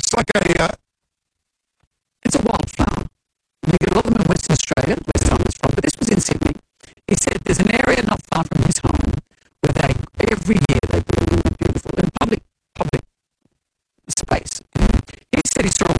It's like a It's a wildflower. And you get a lot of them in Western Australia, where Simon is from, but this was in Sydney. He said there's an area not far from his home where every year they bloom beautiful in public space. He said he saw a